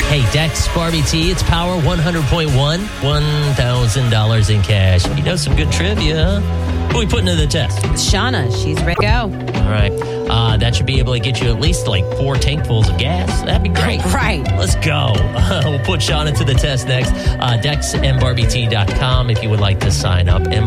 Hey, Dex, Barbie T, it's Power 100.1, $1,000 in cash. If you know some good trivia, who are we putting to the test? Shauna, she's ready to go. All right. That should be able to get you at least like 4 tankfuls of gas. That'd be great. Right. Let's go. We'll put Shauna to the test next. DexandBarbieT.com if you would like to sign up. And